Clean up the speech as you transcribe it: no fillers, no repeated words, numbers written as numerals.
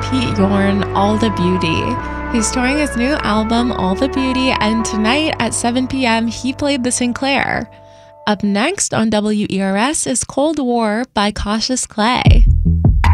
Pete Yorn, All the Beauty. He's touring his new album, All the Beauty, and tonight at 7 p.m. he played the Sinclair. Up next on WERS is Cold War by Cautious Clay.